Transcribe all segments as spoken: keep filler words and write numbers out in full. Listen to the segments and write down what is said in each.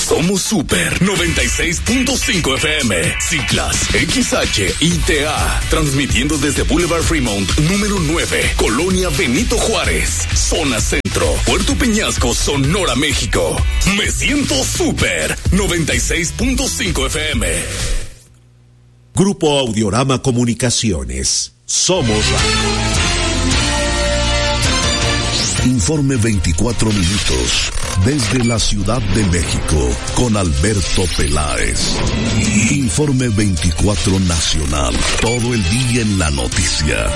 Somos Super noventa y seis punto cinco F M, Ciclas, X H I T A, transmitiendo desde Boulevard Fremont, número nueve, Colonia Benito Juárez, Zona Centro, Puerto Peñasco, Sonora, México. Me siento Super noventa y seis punto cinco F M. Grupo Audiorama Comunicaciones. Somos Radio. Informe veinticuatro minutos desde la Ciudad de México con Alberto Peláez. Informe veinticuatro nacional, todo el día en la noticia.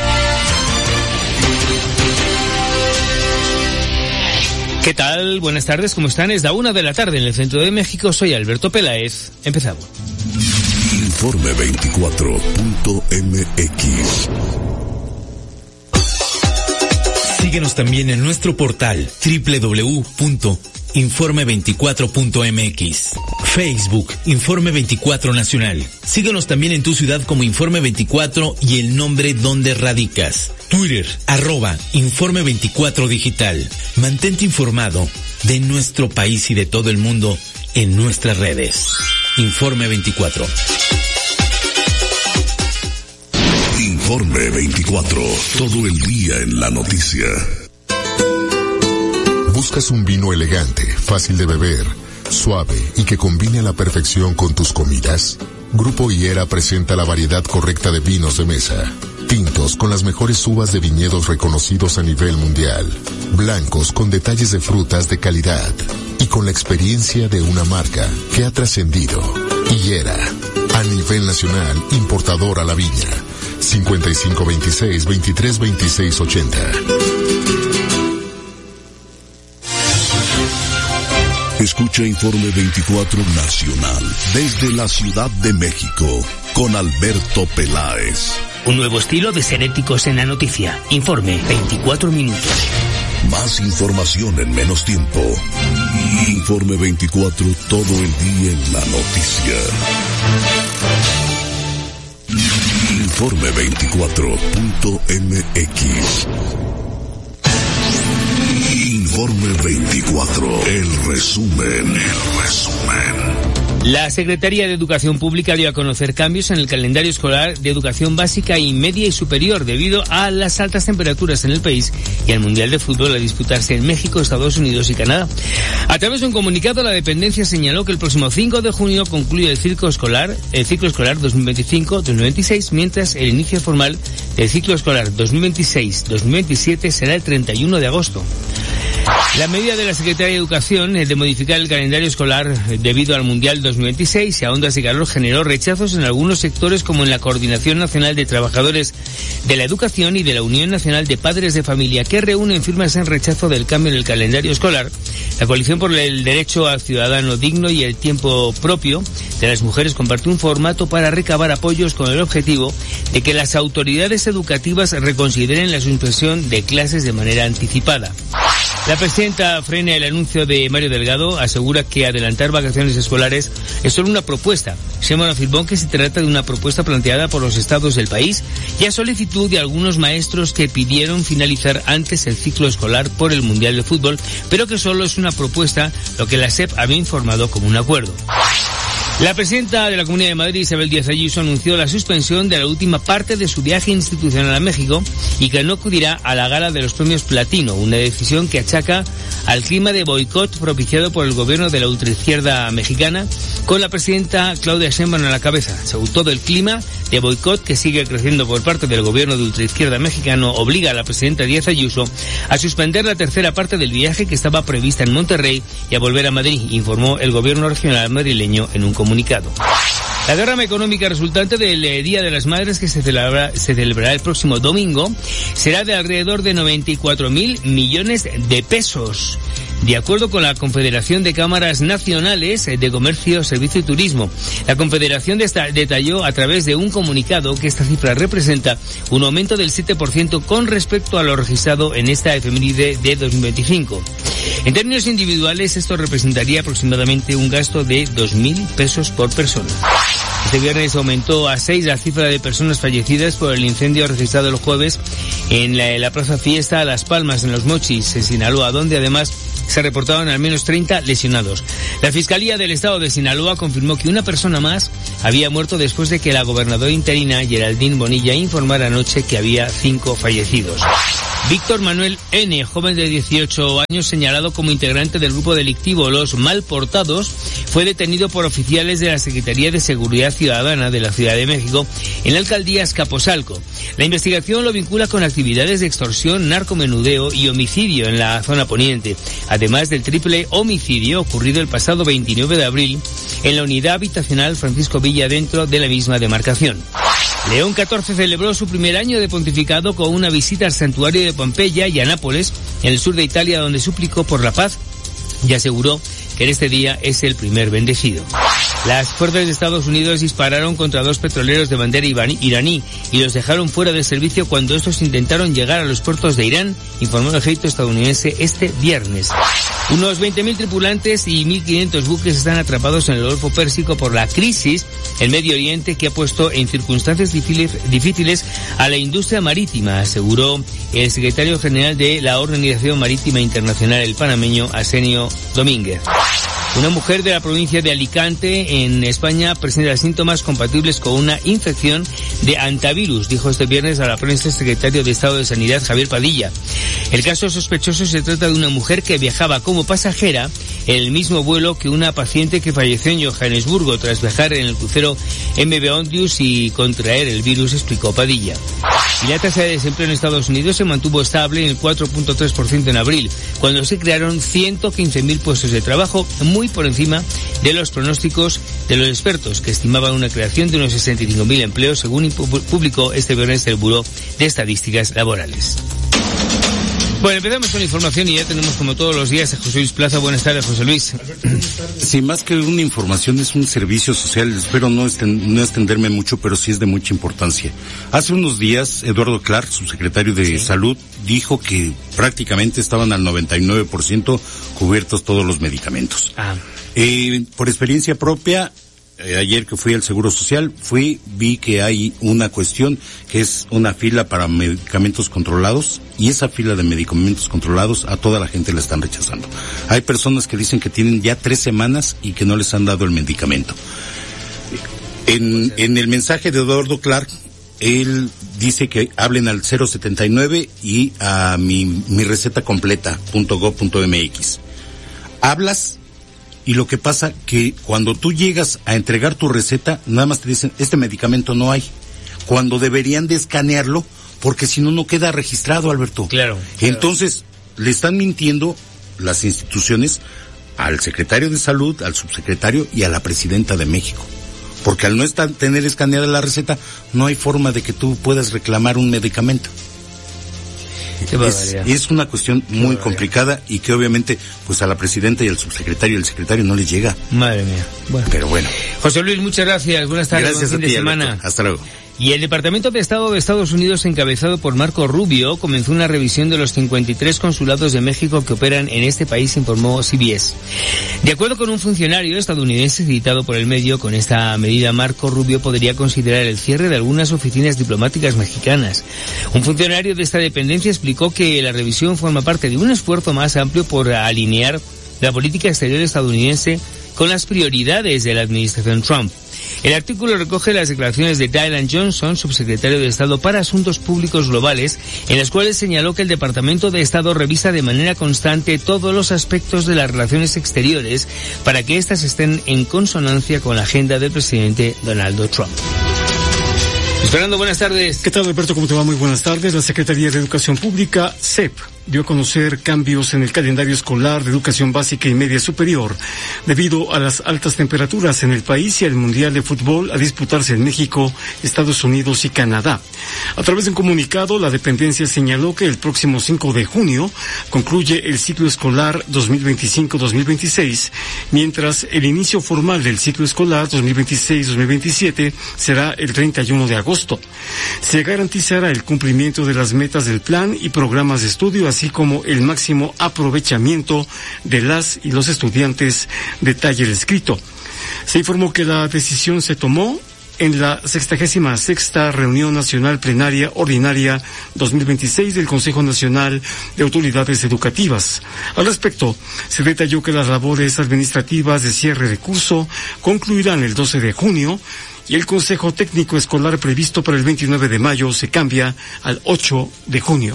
¿Qué tal? Buenas tardes, ¿cómo están? Es la una de la tarde en el centro de México. Soy Alberto Peláez. Empezamos. Informe veinticuatro punto M X. Síguenos también en nuestro portal doble u doble u doble u punto informe veinticuatro punto M X. Facebook, Informe veinticuatro Nacional. Síguenos también en tu ciudad como Informe veinticuatro y el nombre donde radicas. Twitter, arroba Informe veinticuatro Digital. Mantente informado de nuestro país y de todo el mundo en nuestras redes. Informe veinticuatro. Informe veinticuatro, todo el día en la noticia. ¿Buscas un vino elegante, fácil de beber, suave y que combine a la perfección con tus comidas? Grupo Higuera presenta la variedad correcta de vinos de mesa. Tintos con las mejores uvas de viñedos reconocidos a nivel mundial. Blancos con detalles de frutas de calidad. Y con la experiencia de una marca que ha trascendido. Higuera, a nivel nacional, importador a la viña. cincuenta y cinco veintiséis, veintitrés veintiséis ochenta. Escucha Informe veinticuatro Nacional desde la Ciudad de México con Alberto Peláez. Un nuevo estilo de ser éticos en la noticia. Informe veinticuatro minutos. Más información en menos tiempo. Informe veinticuatro, todo el día en la noticia. Informe veinticuatro punto M X. Informe veinticuatro, el resumen, el resumen. La Secretaría de Educación Pública dio a conocer cambios en el calendario escolar de educación básica y media y superior debido a las altas temperaturas en el país y al Mundial de Fútbol a disputarse en México, Estados Unidos y Canadá. A través de un comunicado, la dependencia señaló que el próximo cinco de junio concluye el ciclo escolar, el ciclo escolar dos mil veinticinco dos mil veintiséis, mientras el inicio formal del ciclo escolar dos mil veintiséis dos mil veintisiete será el treinta y uno de agosto. La medida de la Secretaría de Educación de modificar el calendario escolar debido al Mundial dos mil veintiséis y a ondas de calor generó rechazos en algunos sectores, como en la Coordinación Nacional de Trabajadores de la Educación y de la Unión Nacional de Padres de Familia, que reúnen firmas en rechazo del cambio en el calendario escolar. La Coalición por el Derecho al Ciudadano Digno y el Tiempo Propio de las Mujeres compartió un formato para recabar apoyos con el objetivo de que las autoridades educativas reconsideren la suspensión de clases de manera anticipada. La presidenta frena el anuncio de Mario Delgado, asegura que adelantar vacaciones escolares es solo una propuesta. Sheinbaum afirmó que se trata de una propuesta planteada por los estados del país y a solicitud de algunos maestros que pidieron finalizar antes el ciclo escolar por el Mundial de Fútbol, pero que solo es una propuesta, lo que la S E P había informado como un acuerdo. La presidenta de la Comunidad de Madrid, Isabel Díaz Ayuso, anunció la suspensión de la última parte de su viaje institucional a México y que no acudirá a la gala de los premios Platino, una decisión que achaca al clima de boicot propiciado por el gobierno de la ultraizquierda mexicana, con la presidenta Claudia Sheinbaum a la cabeza. Según todo el clima de boicot que sigue creciendo por parte del gobierno de ultraizquierda mexicano, obliga a la presidenta Díaz Ayuso a suspender la tercera parte del viaje que estaba prevista en Monterrey y a volver a Madrid, informó el gobierno regional madrileño en un comunicado. La derrama económica resultante del eh, Día de las Madres, que se celebrará, se celebrará el próximo domingo, será de alrededor de noventa y cuatro mil millones de pesos. De acuerdo con la Confederación de Cámaras Nacionales de Comercio, Servicio y Turismo, la Confederación detalló a través de un comunicado que esta cifra representa un aumento del siete por ciento con respecto a lo registrado en esta efeméride de dos mil veinticinco. En términos individuales, esto representaría aproximadamente un gasto de dos mil pesos por persona. Este viernes aumentó a seis la cifra de personas fallecidas por el incendio registrado el jueves en la, en la Plaza Fiesta Las Palmas, en Los Mochis, en Sinaloa, donde además se reportaron al menos treinta lesionados. La Fiscalía del Estado de Sinaloa confirmó que una persona más había muerto después de que la gobernadora interina, Geraldine Bonilla, informara anoche que había cinco fallecidos. Víctor Manuel N., joven de dieciocho años, señalado como integrante del grupo delictivo Los Malportados, fue detenido por oficiales de la Secretaría de Seguridad Ciudadana de la Ciudad de México en la alcaldía Azcapotzalco. La investigación lo vincula con actividades de extorsión, narcomenudeo y homicidio en la zona poniente, además del triple homicidio ocurrido el pasado veintinueve de abril en la unidad habitacional Francisco Villa dentro de la misma demarcación. León catorce celebró su primer año de pontificado con una visita al santuario de Pompeya y a Nápoles, en el sur de Italia, donde suplicó por la paz y aseguró que en este día es el primer bendecido. Las fuerzas de Estados Unidos dispararon contra dos petroleros de bandera iraní y los dejaron fuera de servicio cuando estos intentaron llegar a los puertos de Irán, informó el ejército estadounidense este viernes. Unos veinte mil tripulantes y mil quinientos buques están atrapados en el Golfo Pérsico por la crisis en Medio Oriente, que ha puesto en circunstancias difíciles a la industria marítima, aseguró el secretario general de la Organización Marítima Internacional, el panameño Arsenio Domínguez. Una mujer de la provincia de Alicante, en España, presenta síntomas compatibles con una infección de hantavirus, dijo este viernes a la prensa el secretario de Estado de Sanidad, Javier Padilla. El caso sospechoso se trata de una mujer que viajaba como pasajera en el mismo vuelo que una paciente que falleció en Johannesburgo tras viajar en el crucero M V Ondius y contraer el virus, explicó Padilla. Y la tasa de desempleo en Estados Unidos se mantuvo estable en el cuatro punto tres por ciento en abril, cuando se crearon ciento quince mil puestos de trabajo, muy por encima de los pronósticos de los expertos, que estimaban una creación de unos sesenta y cinco mil empleos, según publicó este viernes el Buró de Estadísticas Laborales. Bueno, empezamos con la información y ya tenemos, como todos los días, a José Luis Plaza. Buenas tardes, José Luis. Sí, más que una información, es un servicio social. Espero no, estén, no extenderme mucho, pero sí es de mucha importancia. Hace unos días, Eduardo Clark, subsecretario de sí. Salud, dijo que prácticamente estaban al noventa y nueve por ciento cubiertos todos los medicamentos. Ah. Eh, por experiencia propia, eh, ayer que fui al Seguro Social, fui, vi que hay una cuestión que es una fila para medicamentos controlados, y esa fila de medicamentos controlados a toda la gente la están rechazando. Hay personas que dicen que tienen ya tres semanas y que no les han dado el medicamento. En, en el mensaje de Eduardo Clark, él dice que hablen al cero setenta y nueve y a mi, mi receta completa punto gob punto mx. Hablas, y lo que pasa que cuando tú llegas a entregar tu receta, nada más te dicen, este medicamento no hay, cuando deberían de escanearlo, porque si no, no queda registrado, Alberto. Claro, claro. Entonces, le están mintiendo las instituciones al secretario de Salud, al subsecretario y a la presidenta de México. Porque al no estar, tener escaneada la receta, no hay forma de que tú puedas reclamar un medicamento. Es, es una cuestión muy complicada y que obviamente pues a la presidenta y al subsecretario y al secretario no les llega. Madre mía. Bueno. Pero bueno. José Luis, muchas gracias. Buenas tardes. Gracias buen a fin ti, de semana. Alberto. Hasta luego. Y el Departamento de Estado de Estados Unidos, encabezado por Marco Rubio, comenzó una revisión de los cincuenta y tres consulados de México que operan en este país, informó C B S. De acuerdo con un funcionario estadounidense citado por el medio, con esta medida Marco Rubio podría considerar el cierre de algunas oficinas diplomáticas mexicanas. Un funcionario de esta dependencia explicó que la revisión forma parte de un esfuerzo más amplio por alinear la política exterior estadounidense con las prioridades de la administración Trump. El artículo recoge las declaraciones de Dylan Johnson, subsecretario de Estado para Asuntos Públicos Globales, en las cuales señaló que el Departamento de Estado revisa de manera constante todos los aspectos de las relaciones exteriores para que éstas estén en consonancia con la agenda del presidente Donald Trump. Fernando, buenas tardes. ¿Qué tal, Alberto? ¿Cómo te va? Muy buenas tardes. La Secretaría de Educación Pública, C E P, dio a conocer cambios en el calendario escolar de educación básica y media superior debido a las altas temperaturas en el país y al Mundial de Fútbol a disputarse en México, Estados Unidos y Canadá. A través de un comunicado, la dependencia señaló que el próximo cinco de junio concluye el ciclo escolar dos mil veinticinco dos mil veintiséis, mientras el inicio formal del ciclo escolar dos mil veintiséis dos mil veintisiete será el treinta y uno de agosto. Se garantizará el cumplimiento de las metas del plan y programas de estudio, así como el máximo aprovechamiento de las y los estudiantes, detalla el escrito. Se informó que la decisión se tomó en la sexagésima sexta Reunión Nacional Plenaria Ordinaria dos mil veintiséis del Consejo Nacional de Autoridades Educativas. Al respecto, se detalló que las labores administrativas de cierre de curso concluirán el doce de junio y el Consejo Técnico Escolar previsto para el veintinueve de mayo se cambia al ocho de junio.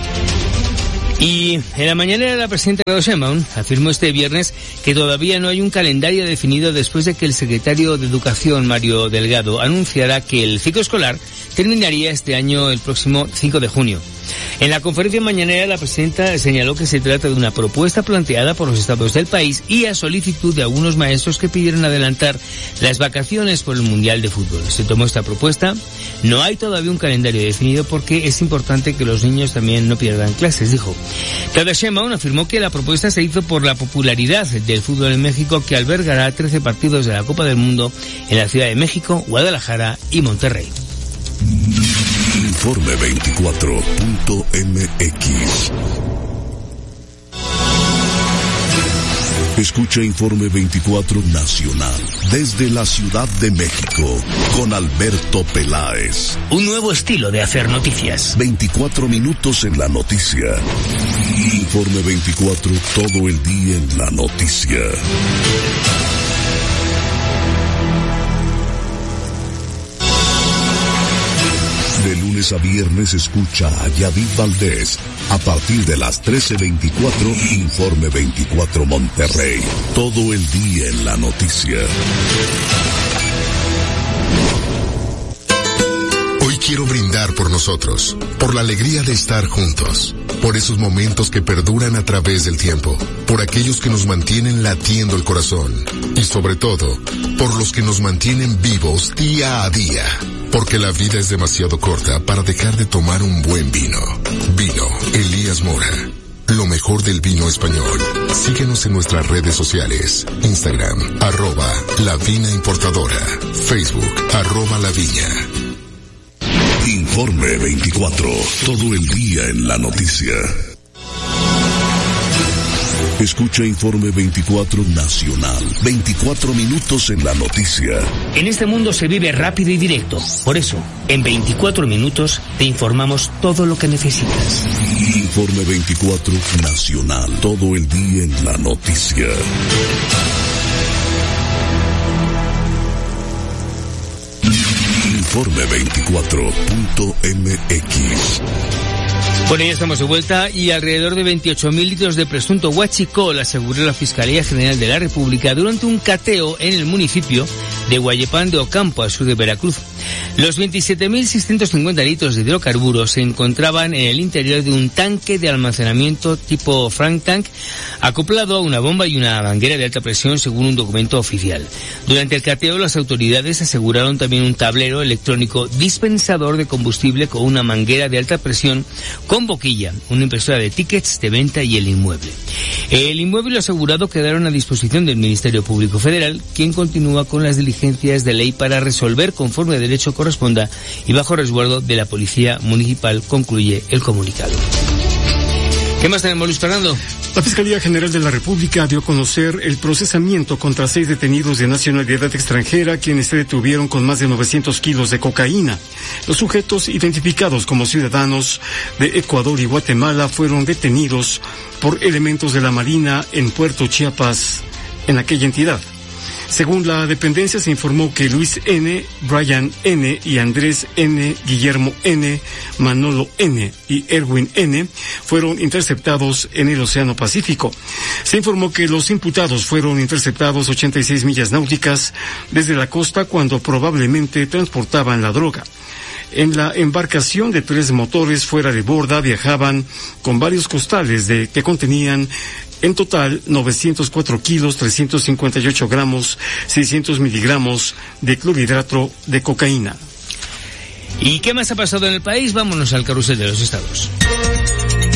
Y en la mañanera la presidenta Claudia Sheinbaum afirmó este viernes que todavía no hay un calendario definido después de que el secretario de Educación, Mario Delgado, anunciara que el ciclo escolar terminaría este año el próximo cinco de junio. En la conferencia mañanera la presidenta señaló que se trata de una propuesta planteada por los estados del país y a solicitud de algunos maestros que pidieron adelantar las vacaciones por el Mundial de Fútbol. Se tomó esta propuesta. No hay todavía un calendario definido porque es importante que los niños también no pierdan clases, dijo. Claudia Sheinbaum afirmó que la propuesta se hizo por la popularidad del fútbol en México, que albergará trece partidos de la Copa del Mundo en la Ciudad de México, Guadalajara y Monterrey. Informe veinticuatro punto m x. Escucha Informe veinticuatro Nacional desde la Ciudad de México con Alberto Peláez. Un nuevo estilo de hacer noticias. veinticuatro minutos en la noticia. Informe veinticuatro, todo el día en la noticia. De lunes a viernes escucha a Yadid Valdés a partir de las trece veinticuatro, Informe veinticuatro Monterrey. Todo el día en la noticia. Hoy quiero brindar por nosotros, por la alegría de estar juntos, por esos momentos que perduran a través del tiempo, por aquellos que nos mantienen latiendo el corazón y sobre todo, por los que nos mantienen vivos día a día. Porque la vida es demasiado corta para dejar de tomar un buen vino. Vino Elías Mora. Lo mejor del vino español. Síguenos en nuestras redes sociales. Instagram, arroba La Vina Importadora. Facebook, arroba La Viña. Informe veinticuatro. Todo el día en la noticia. Escucha Informe veinticuatro Nacional. veinticuatro minutos en la noticia. En este mundo se vive rápido y directo. Por eso, en veinticuatro minutos te informamos todo lo que necesitas. Informe veinticuatro Nacional. Todo el día en la noticia. Informe veinticuatro punto m x. Bueno, ya estamos de vuelta y alrededor de veintiocho mil litros de presunto huachicol aseguró la Fiscalía General de la República durante un cateo en el municipio de Guayepán de Ocampo, al sur de Veracruz. Los veintisiete mil seiscientos cincuenta litros de hidrocarburos se encontraban en el interior de un tanque de almacenamiento tipo Frank Tank, acoplado a una bomba y una manguera de alta presión, según un documento oficial. Durante el cateo, las autoridades aseguraron también un tablero electrónico dispensador de combustible con una manguera de alta presión con boquilla, una impresora de tickets de venta y el inmueble. El inmueble y lo asegurado quedaron a disposición del Ministerio Público Federal, quien continúa con las diligencias de ley para resolver conforme a derecho corresponda y bajo resguardo de la Policía Municipal, concluye el comunicado. ¿Qué más tenemos, Luis Fernando? La Fiscalía General de la República dio a conocer el procesamiento contra seis detenidos de nacionalidad extranjera, quienes se detuvieron con más de novecientos kilos de cocaína. Los sujetos, identificados como ciudadanos de Ecuador y Guatemala, fueron detenidos por elementos de la Marina en Puerto Chiapas, en aquella entidad. Según la dependencia, se informó que Luis N., Brian N. y Andrés N., Guillermo N., Manolo N. y Erwin N. fueron interceptados en el Océano Pacífico. Se informó que los imputados fueron interceptados ochenta y seis millas náuticas desde la costa cuando probablemente transportaban la droga. En la embarcación de tres motores fuera de borda viajaban con varios costales de que contenían en total novecientos cuatro kilos, trescientos cincuenta y ocho gramos, seiscientos miligramos de clorhidrato de cocaína. ¿Y qué más ha pasado en el país? Vámonos al carrusel de los estados.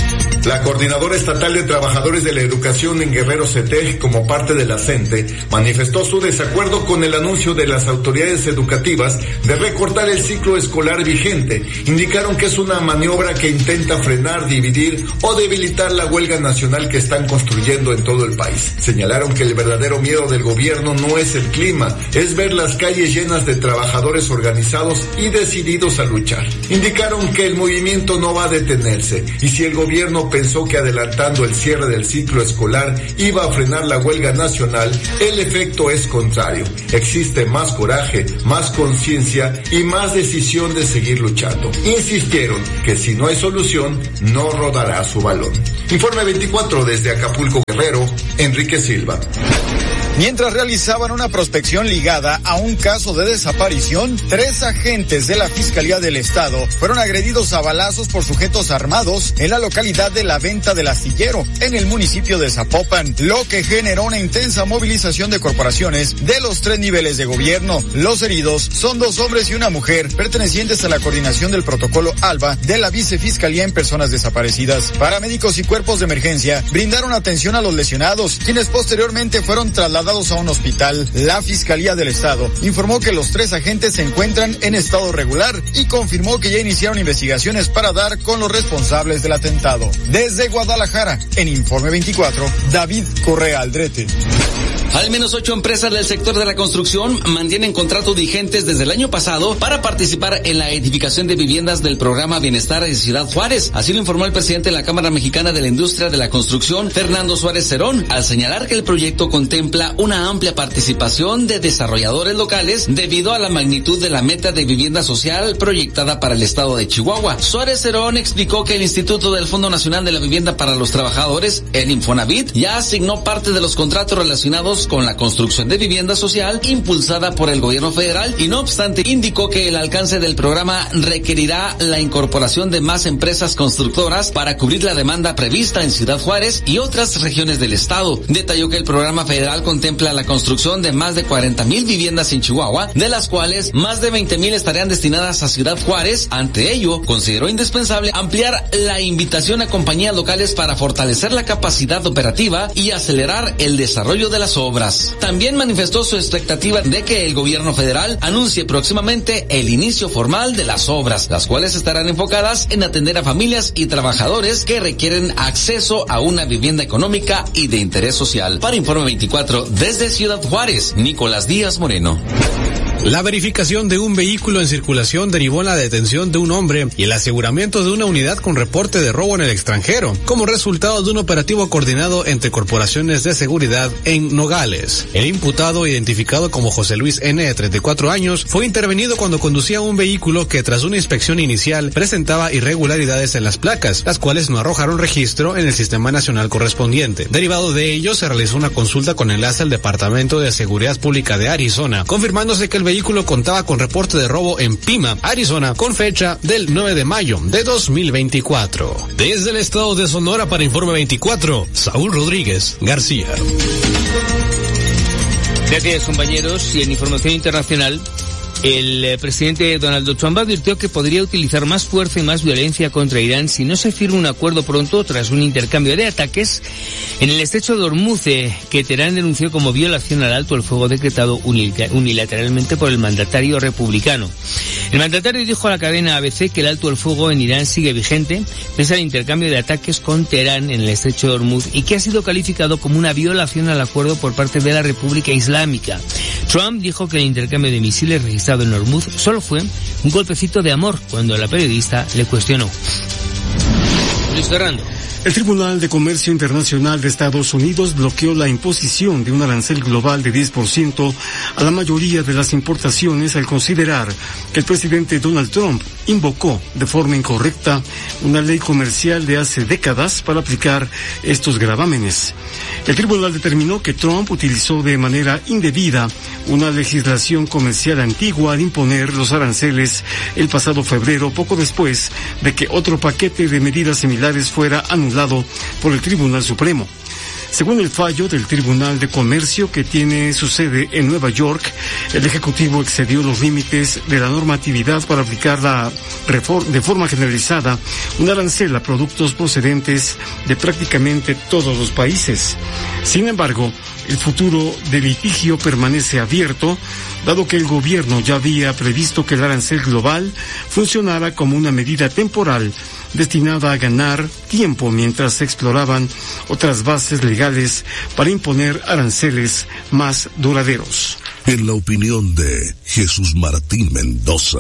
La Coordinadora Estatal de Trabajadores de la Educación en Guerrero CETEG, como parte de la CENTE, manifestó su desacuerdo con el anuncio de las autoridades educativas de recortar el ciclo escolar vigente. Indicaron que es una maniobra que intenta frenar, dividir o debilitar la huelga nacional que están construyendo en todo el país. Señalaron que el verdadero miedo del gobierno no es el clima, es ver las calles llenas de trabajadores organizados y decididos a luchar. Indicaron que el movimiento no va a detenerse y si el gobierno pensó que adelantando el cierre del ciclo escolar iba a frenar la huelga nacional, el efecto es contrario. Existe más coraje, más conciencia y más decisión de seguir luchando. Insistieron que si no hay solución, no rodará su balón. Informe veinticuatro desde Acapulco, Guerrero, Enrique Silva. Mientras realizaban una prospección ligada a un caso de desaparición, tres agentes de la Fiscalía del Estado fueron agredidos a balazos por sujetos armados en la localidad de La Venta del Astillero, en el municipio de Zapopan, lo que generó una intensa movilización de corporaciones de los tres niveles de gobierno. Los heridos son dos hombres y una mujer pertenecientes a la coordinación del protocolo ALBA de la Vicefiscalía en Personas Desaparecidas. Paramédicos y cuerpos de emergencia brindaron atención a los lesionados, quienes posteriormente fueron trasladados a un hospital. La Fiscalía del Estado informó que los tres agentes se encuentran en estado regular y confirmó que ya iniciaron investigaciones para dar con los responsables del atentado. Desde Guadalajara, en Informe veinticuatro, David Correa Aldrete. Al menos ocho empresas del sector de la construcción mantienen contratos vigentes desde el año pasado para participar en la edificación de viviendas del programa Bienestar de Ciudad Juárez. Así lo informó el presidente de la Cámara Mexicana de la Industria de la Construcción, Fernando Suárez Cerón, al señalar que el proyecto contempla una amplia participación de desarrolladores locales debido a la magnitud de la meta de vivienda social proyectada para el estado de Chihuahua. Suárez Cerón explicó que el Instituto del Fondo Nacional de la Vivienda para los Trabajadores, el Infonavit, ya asignó parte de los contratos relacionados con la construcción de vivienda social impulsada por el gobierno federal y no obstante indicó que el alcance del programa requerirá la incorporación de más empresas constructoras para cubrir la demanda prevista en Ciudad Juárez y otras regiones del estado. Detalló que el programa federal contempla la construcción de más de cuarenta mil viviendas en Chihuahua, de las cuales más de veinte mil estarían destinadas a Ciudad Juárez. Ante ello, consideró indispensable ampliar la invitación a compañías locales para fortalecer la capacidad operativa y acelerar el desarrollo de las obras. También manifestó su expectativa de que el gobierno federal anuncie próximamente el inicio formal de las obras, las cuales estarán enfocadas en atender a familias y trabajadores que requieren acceso a una vivienda económica y de interés social. Para Informe veinticuatro, desde Ciudad Juárez, Nicolás Díaz Moreno. La verificación de un vehículo en circulación derivó en la detención de un hombre y el aseguramiento de una unidad con reporte de robo en el extranjero, como resultado de un operativo coordinado entre corporaciones de seguridad en Nogales. El imputado, identificado como José Luis N., de treinta y cuatro años, fue intervenido cuando conducía un vehículo que tras una inspección inicial presentaba irregularidades en las placas, las cuales no arrojaron registro en el sistema nacional correspondiente. Derivado de ello, se realizó una consulta con enlace al Departamento de Seguridad Pública de Arizona, confirmándose que el vehículo contaba con reporte de robo en Pima, Arizona, con fecha del nueve de mayo de dos mil veinticuatro. Desde el estado de Sonora para Informe veinticuatro, Saúl Rodríguez García. Gracias, compañeros. Y en información internacional, el eh, presidente Donald Trump advirtió que podría utilizar más fuerza y más violencia contra Irán si no se firma un acuerdo pronto tras un intercambio de ataques en el estrecho de Hormuz, eh, que Teherán denunció como violación al alto el fuego decretado unilateralmente por el mandatario republicano. El mandatario dijo a la cadena A B C que el alto el fuego en Irán sigue vigente pese al intercambio de ataques con Teherán en el estrecho de Hormuz y que ha sido calificado como una violación al acuerdo por parte de la República Islámica. Trump dijo que el intercambio de misiles registrado en Hormuz solo fue un golpecito de amor cuando la periodista le cuestionó. Luis Ferrando. El Tribunal de Comercio Internacional de Estados Unidos bloqueó la imposición de un arancel global de diez por ciento a la mayoría de las importaciones al considerar que el presidente Donald Trump invocó de forma incorrecta una ley comercial de hace décadas para aplicar estos gravámenes. El tribunal determinó que Trump utilizó de manera indebida una legislación comercial antigua al imponer los aranceles el pasado febrero, poco después de que otro paquete de medidas similares fuera anulado por el Tribunal Supremo. Según el fallo del Tribunal de Comercio que tiene su sede en Nueva York, el Ejecutivo excedió los límites de la normatividad para aplicar la reforma, de forma generalizada un arancel a productos procedentes de prácticamente todos los países. Sin embargo, el futuro del litigio permanece abierto, dado que el gobierno ya había previsto que el arancel global funcionara como una medida temporal destinada a ganar tiempo mientras se exploraban otras bases legales para imponer aranceles más duraderos. En la opinión de Jesús Martín Mendoza.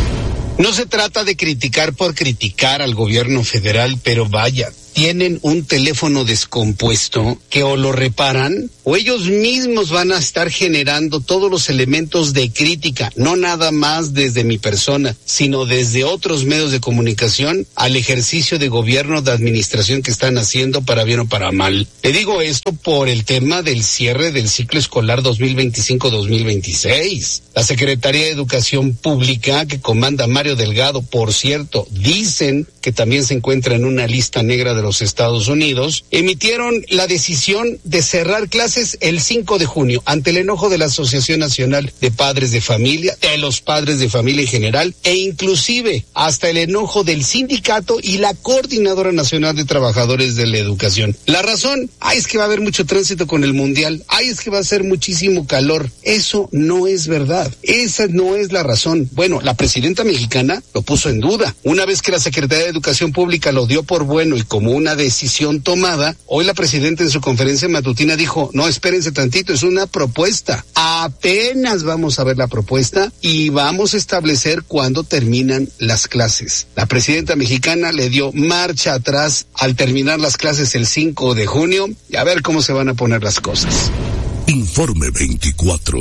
No se trata de criticar por criticar al gobierno federal, pero vaya, tienen un teléfono descompuesto que o lo reparan o ellos mismos van a estar generando todos los elementos de crítica, no nada más desde mi persona, sino desde otros medios de comunicación al ejercicio de gobierno, de administración que están haciendo para bien o para mal. Le digo esto por el tema del cierre del ciclo escolar dos mil veinticinco dos mil veintiséis. La Secretaría de Educación Pública, que comanda Mario Delgado, por cierto, dicen que también se encuentra en una lista negra de los Estados Unidos, emitieron la decisión de cerrar clases el cinco de junio ante el enojo de la Asociación Nacional de Padres de Familia, de los padres de familia en general, e inclusive hasta el enojo del sindicato y la Coordinadora Nacional de Trabajadores de la Educación. La razón, ay, es que va a haber mucho tránsito con el Mundial, ay, es que va a ser muchísimo calor. Eso no es verdad, esa no es la razón. Bueno, la presidenta mexicana lo puso en duda. Una vez que la Secretaría de Educación Pública lo dio por bueno y como una decisión tomada, hoy la presidenta en su conferencia matutina dijo, no, espérense tantito, es una propuesta. Apenas vamos a ver la propuesta y vamos a establecer cuándo terminan las clases. La presidenta mexicana le dio marcha atrás al terminar las clases el cinco de junio y a ver cómo se van a poner las cosas. Informe veinticuatro.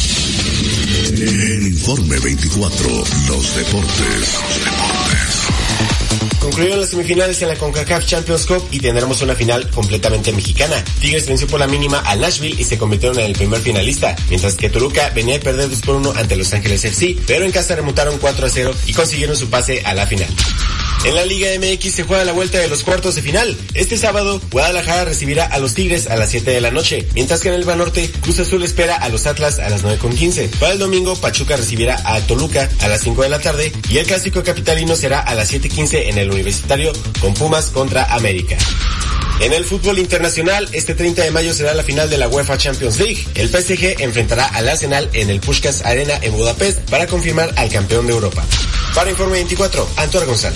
En Informe veinticuatro, los deportes. Los deportes. Concluyeron las semifinales en la CONCACAF Champions Cup y tendremos una final completamente mexicana. Tigres venció por la mínima al Nashville y se convirtieron en el primer finalista, mientras que Toluca venía de perder dos por uno ante Los Ángeles F C, pero en casa remontaron cuatro a cero y consiguieron su pase a la final. En la Liga M X se juega la vuelta de los cuartos de final. Este sábado, Guadalajara recibirá a los Tigres a las siete de la noche, mientras que en el Banorte, Cruz Azul espera a los Atlas a las nueve con quince. Para el domingo, Pachuca recibirá a Toluca a las cinco de la tarde y el clásico capitalino será a las siete quince en el Universitario con Pumas contra América. En el fútbol internacional, este treinta de mayo será la final de la UEFA Champions League. El P S G enfrentará al Arsenal en el Puskás Arena en Budapest para confirmar al campeón de Europa. Para Informe veinticuatro, Antonio González.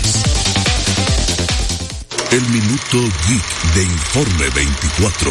El minuto geek de Informe veinticuatro.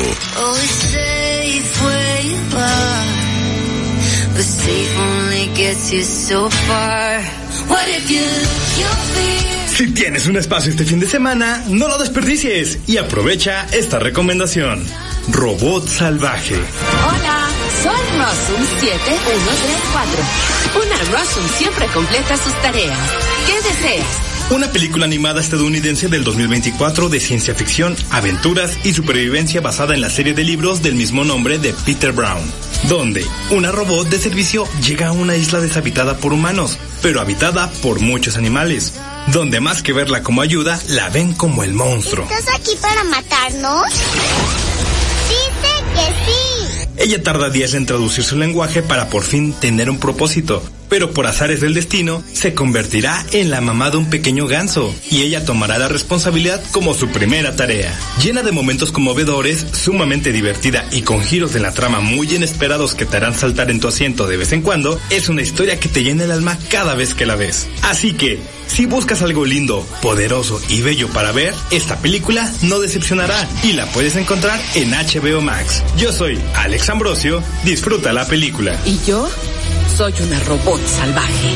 Si tienes un espacio este fin de semana, no lo desperdicies y aprovecha esta recomendación. Robot Salvaje. Hola, soy Rossum siete uno tres cuatro. Una Rossum siempre completa sus tareas. ¿Qué deseas? Una película animada estadounidense del dos mil veinticuatro de ciencia ficción, aventuras y supervivencia basada en la serie de libros del mismo nombre de Peter Brown, donde una robot de servicio llega a una isla deshabitada por humanos, pero habitada por muchos animales, donde más que verla como ayuda, la ven como el monstruo. ¿Estás aquí para matarnos? Dice que sí. Ella tarda días en traducir su lenguaje para por fin tener un propósito, pero por azares del destino, se convertirá en la mamá de un pequeño ganso, y ella tomará la responsabilidad como su primera tarea. Llena de momentos conmovedores, sumamente divertida y con giros en la trama muy inesperados que te harán saltar en tu asiento de vez en cuando, es una historia que te llena el alma cada vez que la ves. Así que, si buscas algo lindo, poderoso y bello para ver, esta película no decepcionará y la puedes encontrar en H B O Max. Yo soy Alex Ambrosio, disfruta la película. ¿Y yo? Soy una robot salvaje.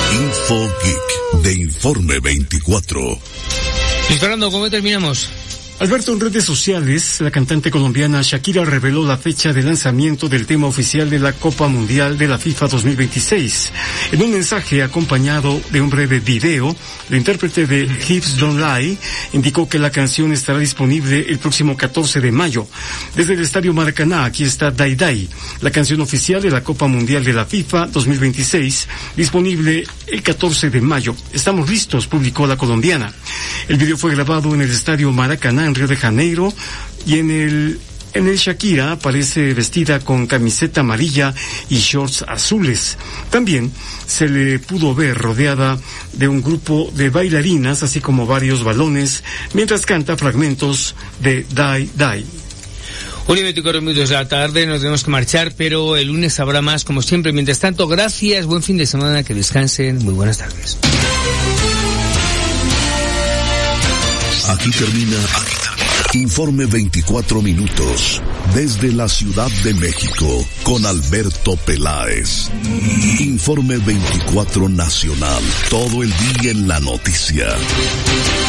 Info Geek de Informe veinticuatro. Luis Fernando, ¿cómo terminamos? Alberto, en redes sociales, la cantante colombiana Shakira reveló la fecha de lanzamiento del tema oficial de la Copa Mundial de la FIFA dos mil veintiséis. En un mensaje acompañado de un breve video, la intérprete de Hips Don't Lie indicó que la canción estará disponible el próximo catorce de mayo. Desde el Estadio Maracaná, aquí está Dai Dai, la canción oficial de la Copa Mundial de la FIFA dos mil veintiséis, disponible el catorce de mayo. Estamos listos, publicó la colombiana. El video fue grabado en el Estadio Maracaná, en Río de Janeiro, y en el en el Shakira aparece vestida con camiseta amarilla y shorts azules. También se le pudo ver rodeada de un grupo de bailarinas, así como varios balones, mientras canta fragmentos de Dai Dai. Un y veinticuatro minutos de la tarde, nos tenemos que marchar, pero el lunes habrá más, como siempre. Mientras tanto, gracias, buen fin de semana, que descansen, muy buenas tardes. Aquí termina Informe veinticuatro minutos desde la Ciudad de México con Alberto Peláez. Informe veinticuatro Nacional, todo el día en la noticia.